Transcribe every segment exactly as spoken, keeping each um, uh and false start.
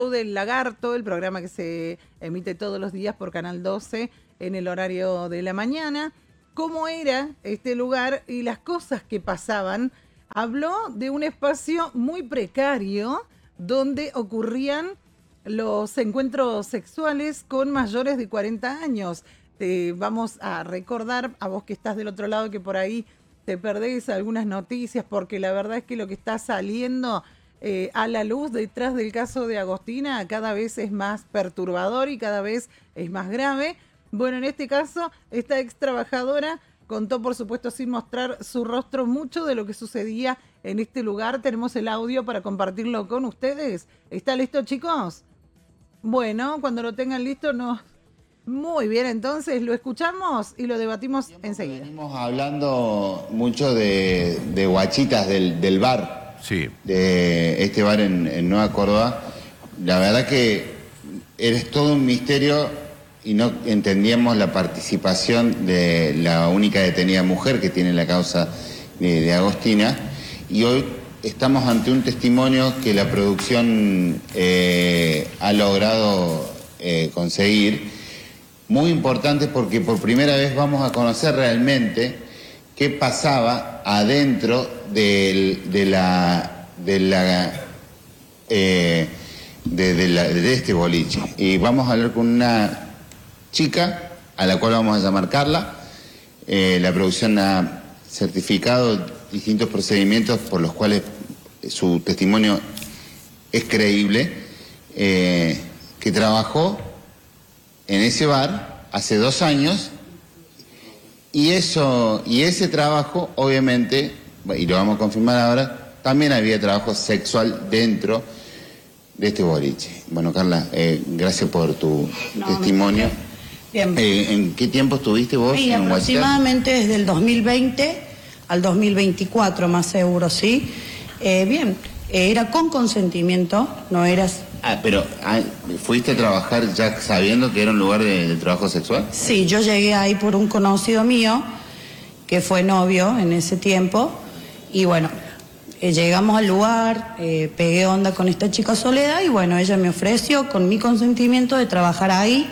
del Lagarto, el programa que se emite todos los días por Canal doce en el horario de la mañana, cómo era este lugar y las cosas que pasaban. Habló de un espacio muy precario donde ocurrían los encuentros sexuales con mayores de cuarenta años. Te vamos a recordar, a vos que estás del otro lado, que por ahí te perdés algunas noticias, porque la verdad es que lo que está saliendo eh, a la luz detrás del caso de Agostina cada vez es más perturbador y cada vez es más grave. Bueno, en este caso, esta ex trabajadora contó, por supuesto, sin mostrar su rostro, mucho de lo que sucedía en este lugar. Tenemos el audio para compartirlo con ustedes. ¿Está listo, chicos? Bueno, cuando lo tengan listo, no. Muy bien, entonces lo escuchamos y lo debatimos enseguida. Venimos hablando mucho de, de guachitas del, del bar. Sí. De este bar en, en Nueva Córdoba. La verdad que eres todo un misterio y no entendíamos la participación de la única detenida mujer que tiene la causa de, de Agostina. Y hoy estamos ante un testimonio que la producción eh, ha logrado eh, conseguir. Muy importante porque por primera vez vamos a conocer realmente qué pasaba adentro de, de la, de, la, eh, de, de, la, de este boliche. Y vamos a hablar con una chica a la cual vamos a llamar Carla. Eh, la producción ha certificado distintos procedimientos por los cuales su testimonio es creíble, eh, que trabajó en ese bar hace dos años y eso y ese trabajo, obviamente, y lo vamos a confirmar ahora, también había trabajo sexual dentro de este boliche. Bueno, Carla, eh, gracias por tu no, testimonio. Bien. Eh, ¿En qué tiempo estuviste vos? Sí, en aproximadamente desde el dos mil veinte al dos mil veinticuatro, más seguro, ¿sí? Eh, bien, eh, era con consentimiento, no eras... Ah, pero ah, ¿fuiste a trabajar ya sabiendo que era un lugar de, de trabajo sexual? Sí, yo llegué ahí por un conocido mío, que fue novio en ese tiempo, y bueno, eh, llegamos al lugar, eh, pegué onda con esta chica Soledad, y bueno, ella me ofreció, con mi consentimiento, de trabajar ahí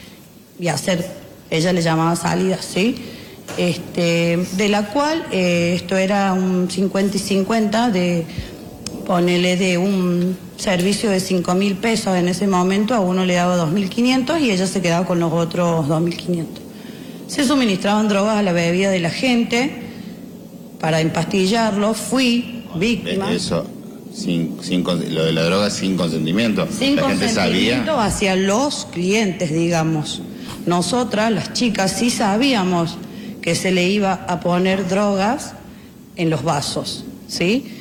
y hacer, ella le llamaba salidas, ¿sí? Este, de la cual, eh, esto era un cincuenta y cincuenta, de, ponele de un servicio de cinco mil pesos en ese momento, a uno le daba dos mil quinientos y ella se quedaba con los otros dos mil quinientos. Se suministraban drogas a la bebida de la gente para empastillarlo. Fui víctima. Eso, sin, sin, lo de la droga sin consentimiento. Sin la gente consentimiento sabía. Hacia los clientes, digamos. Nosotras, las chicas, sí sabíamos que se le iba a poner drogas en los vasos, ¿sí?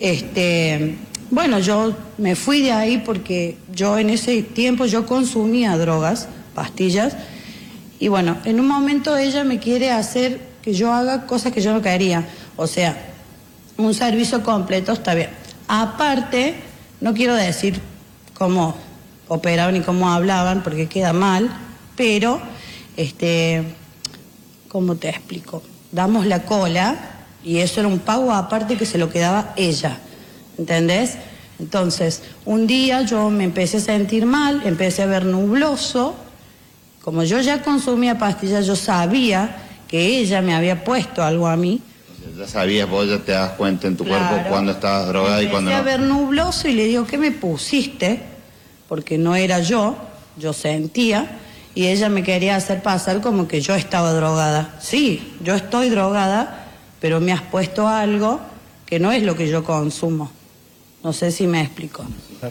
Este, bueno, yo me fui de ahí porque yo en ese tiempo yo consumía drogas, pastillas, y bueno, en un momento ella me quiere hacer que yo haga cosas que yo no quería, o sea, un servicio completo está bien. Aparte, no quiero decir cómo operaban y cómo hablaban porque queda mal, pero, este, ¿cómo te explico? Damos la cola y eso era un pago aparte que se lo quedaba ella, ¿entendés? Entonces, un día yo me empecé a sentir mal, empecé a ver nubloso. Como yo ya consumía pastillas, yo sabía que ella me había puesto algo a mí. Ya sabías, vos ya te das cuenta en tu Claro. cuerpo cuando estabas drogada y cuando no. Empecé a ver nubloso y le digo, ¿qué me pusiste? Porque no era yo, yo sentía, y ella me quería hacer pasar como que yo estaba drogada. Sí, yo estoy drogada, pero me has puesto algo que no es lo que yo consumo. No sé si me explico.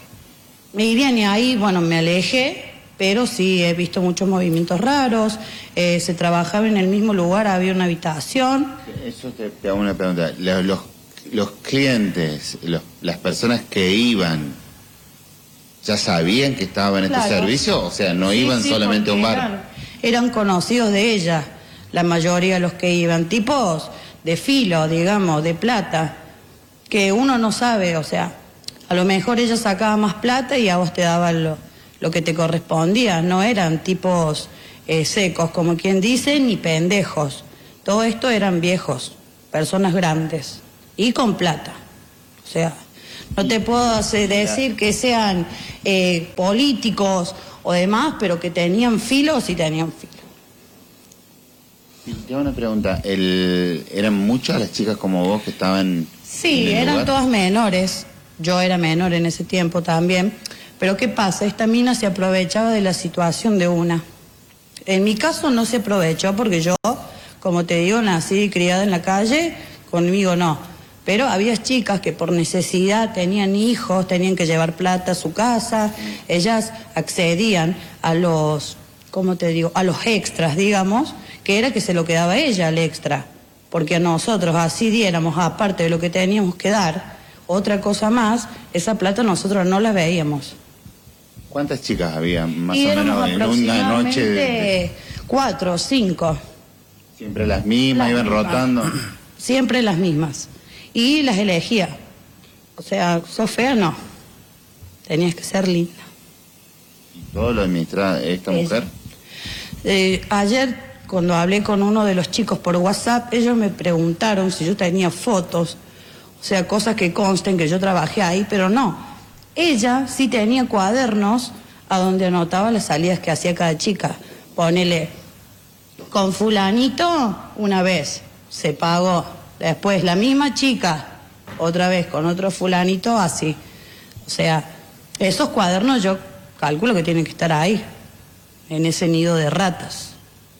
Y bien, y ahí, bueno, me alejé, pero sí he visto muchos movimientos raros. Eh, se trabajaba en el mismo lugar, había una habitación. Eso te, te hago una pregunta. Los, los, los clientes, los, las personas que iban, ¿ya sabían que estaban en Claro. este servicio? O sea, no Sí, iban sí, solamente a un bar. Eran, eran conocidos de ella, la mayoría de los que iban, tipos de filo, digamos, de plata, que uno no sabe, o sea, a lo mejor ella sacaba más plata y a vos te daban lo, lo que te correspondía, no eran tipos eh, secos, como quien dice, ni pendejos. Todo esto eran viejos, personas grandes y con plata. O sea, No te puedo hacer, decir que sean eh, políticos o demás, pero que tenían filo, sí tenían filo. Tengo una pregunta. El, ¿Eran muchas las chicas como vos que estaban Sí, en el eran lugar? todas menores. Yo era menor en ese tiempo también. Pero ¿qué pasa? Esta mina se aprovechaba de la situación de una. En mi caso no se aprovechó porque yo, como te digo, nací y criada en la calle, conmigo no. Pero había chicas que por necesidad tenían hijos, tenían que llevar plata a su casa, ellas accedían a los, ¿cómo te digo?, a los extras, digamos, que era que se lo quedaba ella el extra, porque a nosotros así diéramos, aparte de lo que teníamos que dar, otra cosa más, esa plata nosotros no la veíamos. ¿Cuántas chicas había más Y o éramos menos en una noche? De, de... aproximadamente cuatro o cinco. Siempre las mismas, Las iban mismas. rotando. Siempre las mismas. Y las elegía. O sea, sos fea, no. Tenías que ser linda. ¿Y todo lo administraba esta Ella. mujer? Eh, ayer, cuando hablé con uno de los chicos por WhatsApp, ellos me preguntaron si yo tenía fotos, o sea, cosas que consten que yo trabajé ahí, pero no. Ella sí tenía cuadernos a donde anotaba las salidas que hacía cada chica. Ponele, con fulanito una vez, se pagó. Después la misma chica, otra vez con otro fulanito, así. O sea, esos cuadernos yo calculo que tienen que estar ahí, en ese nido de ratas.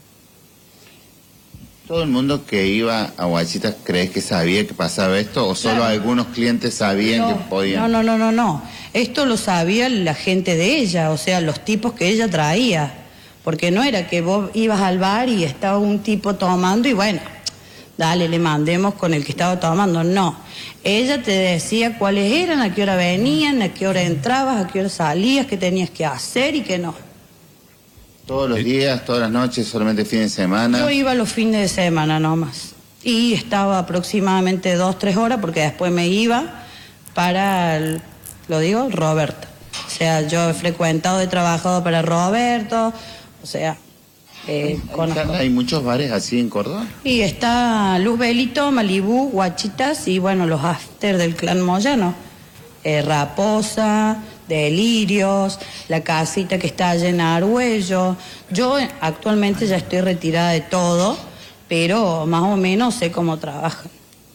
¿Todo el mundo que iba a Guachitas crees que sabía que pasaba esto o solo Claro. algunos clientes sabían No, que podían? no, no, no, no, no. Esto lo sabía la gente de ella, o sea, los tipos que ella traía. Porque no era que vos ibas al bar y estaba un tipo tomando y bueno, dale, le mandemos con el que estaba tomando. No. Ella te decía cuáles eran, a qué hora venían, a qué hora entrabas, a qué hora salías, qué tenías que hacer y qué no. ¿Todos los días, todas las noches, solamente fin de semana? Yo iba los fines de semana nomás. Y estaba aproximadamente dos, tres horas porque después me iba para, el- lo digo, Roberto. O sea, yo he frecuentado, he trabajado para Roberto, o sea, eh, conozco. ¿Hay muchos bares así en Córdoba? Y está Luz Belito, Malibú, Guachitas y bueno, los after del clan Moyano. Eh, Raposa, Delirios, la casita que está allá en Argüello. Yo eh, actualmente ya estoy retirada de todo, pero más o menos sé cómo trabajan.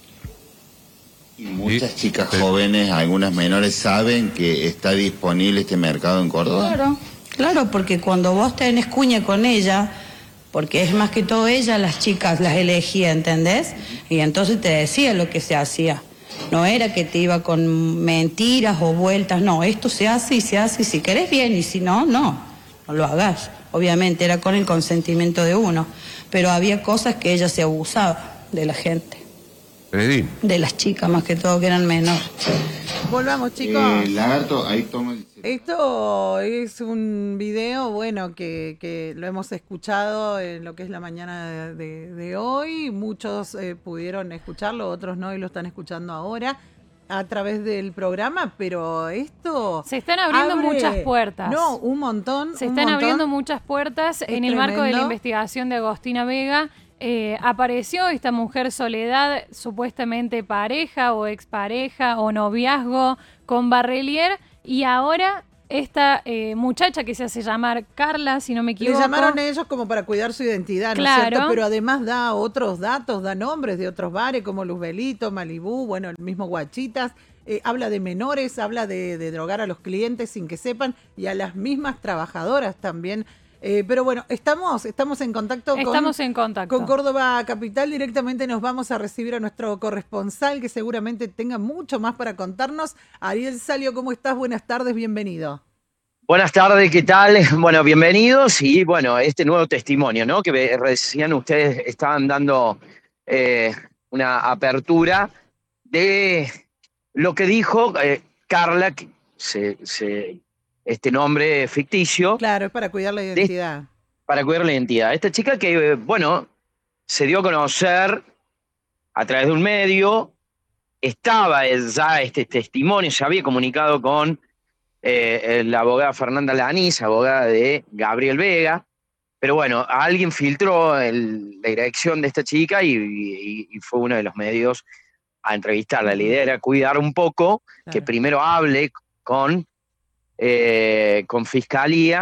Y muchas Sí, chicas pero- jóvenes, algunas menores, saben que está disponible este mercado en Córdoba. Claro, claro, porque cuando vos tenés cuña con ella, porque es más que todo ella, las chicas las elegía, ¿entendés? Y entonces te decía lo que se hacía. No era que te iba con mentiras o vueltas, no, esto se hace y se hace, y si querés bien, y si no, no, no lo hagas. Obviamente era con el consentimiento de uno, pero había cosas que ella se abusaba de la gente, Freddy, de las chicas más que todo que eran menores. Volvamos, chicos. Eh, Lagarto, ahí toma el... Esto es un video, bueno, que, que lo hemos escuchado en lo que es la mañana de, de- de hoy. Muchos eh, pudieron escucharlo, otros no y lo están escuchando ahora a través del programa, pero esto... Se están abriendo abre- muchas puertas. No, un montón. Se un están montón. abriendo muchas puertas en el marco de la tremendo. investigación de Agostina Vega. Eh, apareció esta mujer Soledad, supuestamente pareja o expareja o noviazgo con Barrelier, y ahora esta eh, muchacha que se hace llamar Carla, si no me Le equivoco. llamaron ellos como para cuidar su identidad, ¿no es Claro. cierto? Pero además da otros datos, da nombres de otros bares como Luz Belito, Malibú, bueno, el mismo Guachitas. Eh, habla de menores, habla de, de drogar a los clientes sin que sepan y a las mismas trabajadoras también. Eh, pero bueno, estamos, estamos en contacto Estamos con, en contacto. con Córdoba Capital. Directamente nos vamos a recibir a nuestro corresponsal que seguramente tenga mucho más para contarnos. Ariel Salio, ¿cómo estás? Buenas tardes, bienvenido. Buenas tardes, ¿qué tal? Bueno, bienvenidos y bueno, este nuevo testimonio, ¿no? Que ve- recién ustedes estaban dando eh, una apertura de lo que dijo eh, Carla, que se, se- este nombre ficticio, Claro, es para cuidar la identidad. para cuidar la identidad. Esta chica que, eh, bueno, se dio a conocer a través de un medio, estaba ya este testimonio, se había comunicado con eh, la abogada Fernanda Lanís, abogada de Gabriel Vega, pero bueno, alguien filtró el- la dirección de esta chica y, y- y fue uno de los medios a entrevistarla. La idea era cuidar un poco, claro, que primero hable con, eh, con Fiscalía